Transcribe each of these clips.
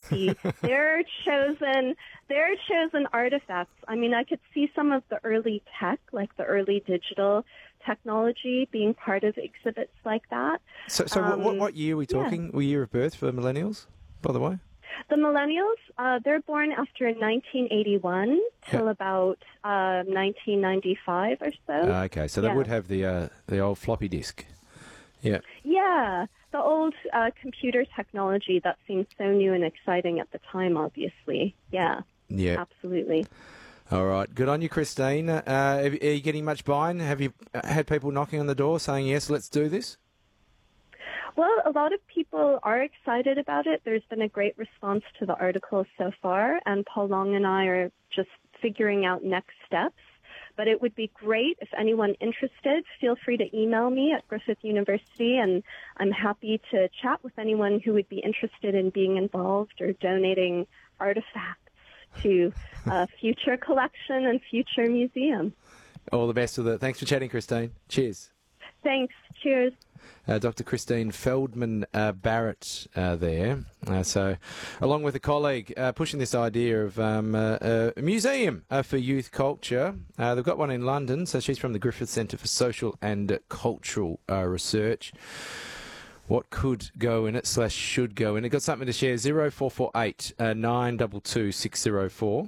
see their chosen artifacts. I mean, I could see some of the early tech, like the early digital technology, being part of exhibits like that. So what year are we talking? Yeah. What year of birth for the millennials, by the way? The millennials, they're born after 1981 till about 1995 or so. Okay, so they would have the old floppy disk. Yeah. Yeah, the old computer technology that seemed so new and exciting at the time, obviously. Yeah. Yeah. Absolutely. All right. Good on you, Christine. Are you getting much buy-in? Have you had people knocking on the door saying, yes, let's do this? Well, a lot of people are excited about it. There's been a great response to the article so far, and Paul Long and I are just figuring out next steps. But it would be great if anyone interested, feel free to email me at Griffith University, and I'm happy to chat with anyone who would be interested in being involved or donating artifacts to a future collection and future museum. All the best with it. Thanks for chatting, Christine. Cheers. Thanks. Cheers. Dr. Christine Feldman Barrett there. So, along with a colleague, pushing this idea of a museum for youth culture. They've got one in London, so she's from the Griffith Centre for Social and Cultural Research. What could go in it / should go in it? Got something to share. 0448 922 604.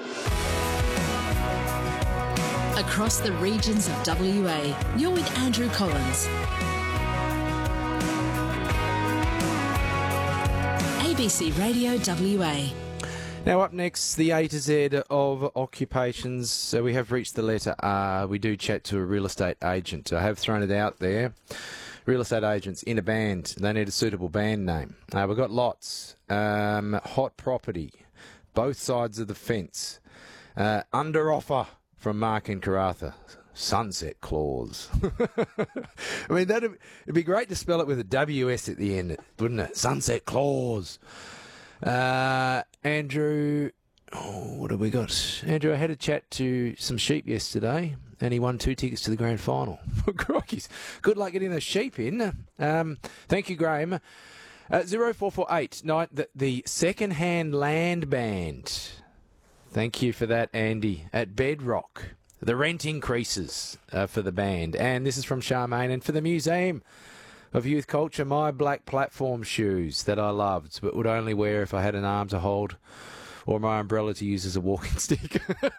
Across the regions of WA, you're with Andrew Collins. ABC Radio WA. Now up next, the A to Z of occupations. So we have reached the letter R. We do chat to a real estate agent. I have thrown it out there. Real estate agents in a band. They need a suitable band name. We've got lots. Hot property. Both sides of the fence. Under offer from Mark and Karratha. Sunset clause. I mean, it'd be great to spell it with a WS at the end, wouldn't it? Sunset clause. Andrew, what have we got? Andrew, I had a chat to some sheep yesterday, and he won 2 tickets to the grand final. Crikey's. Good luck getting those sheep in. Thank you, Graham. 0448, the second-hand land band. Thank you for that, Andy. At Bedrock. The rent increases for the band. And this is from Charmaine. And for the Museum of Youth Culture, my black platform shoes that I loved but would only wear if I had an arm to hold or my umbrella to use as a walking stick.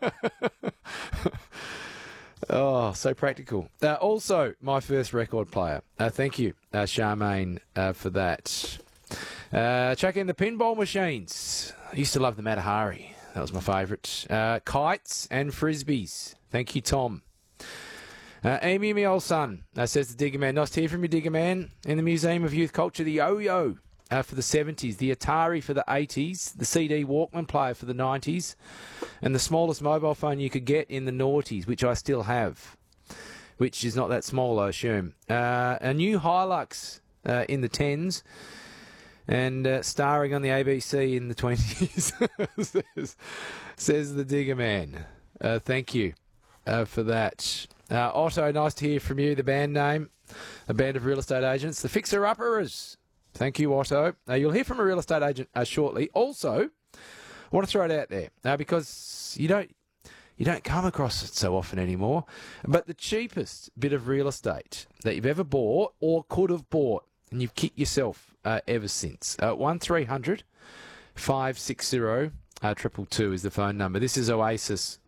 Oh, so practical. Also, my first record player. Thank you, Charmaine, for that. Chuck in the pinball machines. I used to love the Matahari. That was my favourite. Kites and frisbees. Thank you, Tom. Amy, my old son, says the Digger Man. Nice to hear from you, Digger Man. In the Museum of Youth Culture, the yo-yo for the 70s, the Atari for the 80s, the CD Walkman player for the 90s, and the smallest mobile phone you could get in the noughties, which I still have, which is not that small, I assume. A new Hilux in the 10s, and starring on the ABC in the 20s, says the Digger Man. Thank you for that. Otto, nice to hear from you. The band name, a band of real estate agents, the Fixer Uppers. Thank you, Otto. You'll hear from a real estate agent shortly. Also, I want to throw it out there because you don't come across it so often anymore. But the cheapest bit of real estate that you've ever bought or could have bought, and you've kicked yourself ever since. 1300 560 222 is the phone number. This is Oasis